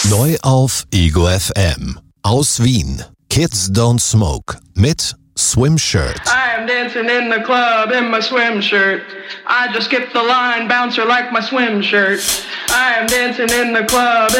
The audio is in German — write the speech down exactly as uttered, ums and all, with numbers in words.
Neu auf Ego F M. Aus Wien. Kids Don't Smoke mit Swim Shirt. I am dancing in the club in my swim shirt. I just skipped the line, bouncer like my swim shirt. I am dancing in the club